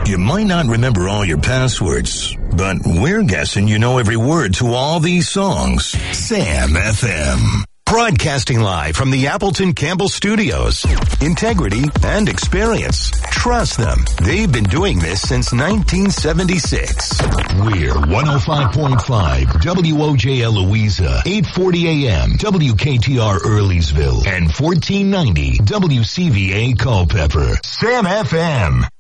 You might not remember all your passwords, but we're guessing you know every word to all these songs. Sam FM. Broadcasting live from the Appleton Campbell Studios. Integrity and experience. Trust them. They've been doing this since 1976. We're 105.5 WOJL Louisa, 840 AM WKTR Earleysville, and 1490 WCVA Culpeper. Sam FM.